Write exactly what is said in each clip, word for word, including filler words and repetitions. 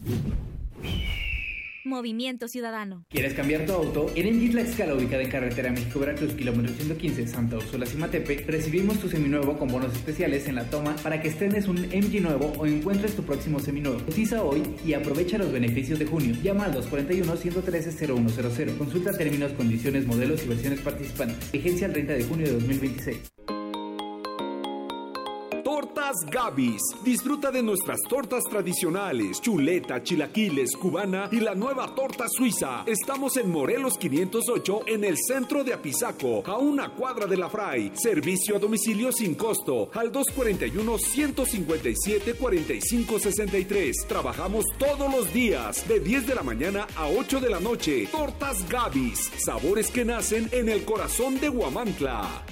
Movimiento Ciudadano. ¿Quieres cambiar tu auto? En M G Tlaxcala, ubicada en carretera México-Veracruz, kilómetro ciento quince, Santa Úrsula, Cimatepe, recibimos tu seminuevo con bonos especiales en la toma para que estrenes un M G nuevo o encuentres tu próximo seminuevo. Cotiza hoy y aprovecha los beneficios de junio. Llama al dos cuatro uno, uno uno tres, cero uno cero cero. Consulta términos, condiciones, modelos y versiones participantes. Vigencia el treinta de junio de dos mil veintiséis. Tortas Gavis. Disfruta de nuestras tortas tradicionales, chuleta, chilaquiles, cubana y la nueva torta suiza. Estamos en Morelos quinientos ocho, en el centro de Apizaco, a una cuadra de la Fray. Servicio a domicilio sin costo al dos cuatro uno, uno cinco siete, cuatro cinco seis tres. Trabajamos todos los días de diez de la mañana a ocho de la noche. Tortas Gavis. Sabores que nacen en el corazón de Huamantla.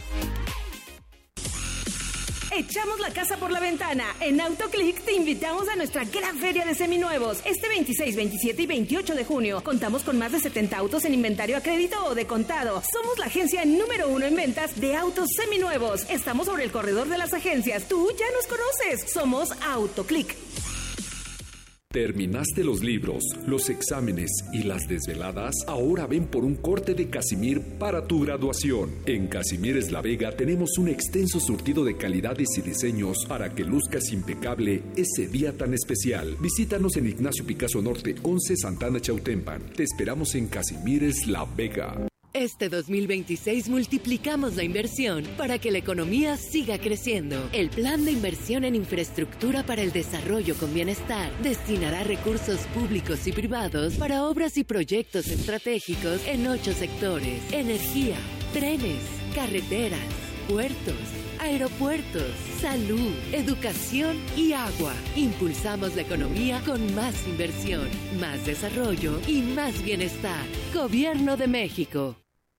Echamos la casa por la ventana. En AutoClick te invitamos a nuestra gran feria de seminuevos. Este veintiséis, veintisiete y veintiocho de junio contamos con más de setenta autos en inventario a crédito o de contado. Somos la agencia número uno en ventas de autos seminuevos. Estamos sobre el corredor de las agencias. Tú ya nos conoces. Somos AutoClick. ¿Terminaste los libros, los exámenes y las desveladas? Ahora ven por un corte de Casimir para tu graduación. En Casimires La Vega tenemos un extenso surtido de calidades y diseños para que luzcas impecable ese día tan especial. Visítanos en Ignacio Picasso Norte, once Santana Chautempan. Te esperamos en Casimires La Vega. Este dos mil veintiséis multiplicamos la inversión para que la economía siga creciendo. El Plan de Inversión en Infraestructura para el Desarrollo con Bienestar destinará recursos públicos y privados para obras y proyectos estratégicos en ocho sectores: energía, trenes, carreteras, puertos, aeropuertos, salud, educación y agua. Impulsamos la economía con más inversión, más desarrollo y más bienestar. Gobierno de México.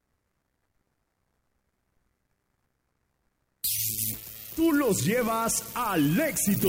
Tú los llevas al éxito.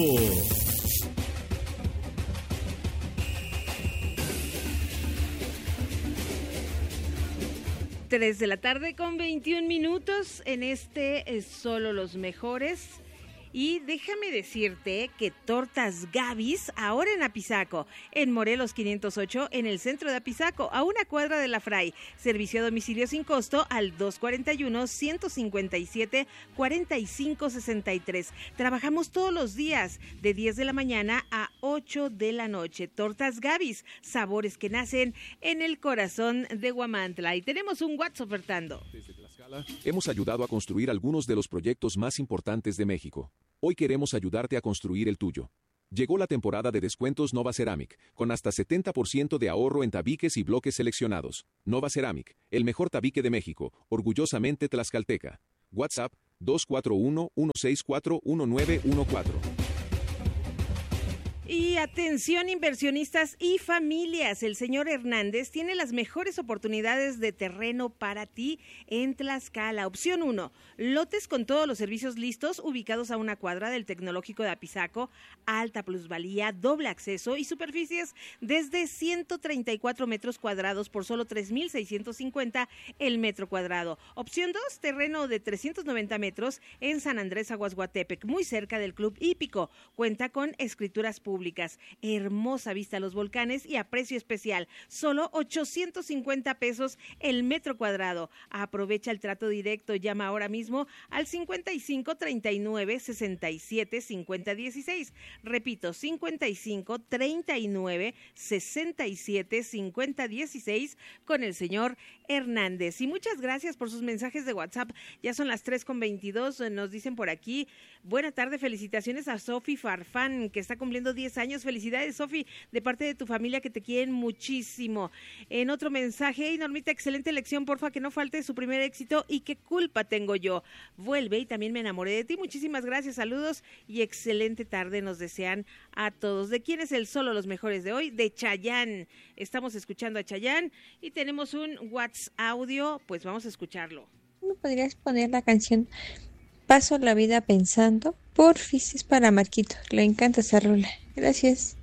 tres de la tarde con veintiún minutos en este es Solo los Mejores. Y déjame decirte que Tortas Gavis, ahora en Apizaco, en Morelos quinientos ocho, en el centro de Apizaco, a una cuadra de la Fray. Servicio a domicilio sin costo al dos cuatro uno, uno cinco siete, cuatro cinco seis tres. Trabajamos todos los días de diez de la mañana a ocho de la noche. Tortas Gavis, sabores que nacen en el corazón de Huamantla. Y tenemos un WhatsApp ofertando. Desde Tlaxcala hemos ayudado a construir algunos de los proyectos más importantes de México. Hoy queremos ayudarte a construir el tuyo. Llegó la temporada de descuentos Nova Ceramic, con hasta setenta por ciento de ahorro en tabiques y bloques seleccionados. Nova Ceramic, el mejor tabique de México, orgullosamente tlaxcalteca. WhatsApp dos cuatro uno, uno seis cuatro, uno nueve uno cuatro. Y atención inversionistas y familias, el señor Hernández tiene las mejores oportunidades de terreno para ti en Tlaxcala. Opción uno, lotes con todos los servicios listos, ubicados a una cuadra del Tecnológico de Apizaco, alta plusvalía, doble acceso y superficies desde ciento treinta y cuatro metros cuadrados por solo tres mil seiscientos cincuenta el metro cuadrado. Opción dos, terreno de trescientos noventa metros en San Andrés Aguasguatepec, muy cerca del Club Hípico. Cuenta con escrituras públicas. Hermosa vista a los volcanes y a precio especial, solo ochocientos cincuenta pesos el metro cuadrado. Aprovecha el trato directo, llama ahora mismo al cincuenta y cinco, treinta y nueve, sesenta y siete, cincuenta, dieciséis. Repito, cincuenta y cinco, treinta y nueve, sesenta y siete, cincuenta, dieciséis con el señor Hernández. Y muchas gracias por sus mensajes de WhatsApp. Ya son las tres con veintidós, nos dicen por aquí. Buena tarde, felicitaciones a Sofi Farfán, que está cumpliendo diez años. Felicidades, Sofi, de parte de tu familia, que te quieren muchísimo. En otro mensaje, hey, Normita, excelente lección, porfa, que no falte su primer éxito. Y qué culpa tengo yo. Vuelve y también me enamoré de ti. Muchísimas gracias, saludos y excelente tarde nos desean a todos. ¿De quién es el Solo los Mejores de hoy? De Chayanne. Estamos escuchando a Chayanne y tenemos un WhatsApp audio, pues vamos a escucharlo. ¿Me podrías poner la canción Paso la vida pensando? Porfis, es para Marquito, le encanta esa rola. Gracias.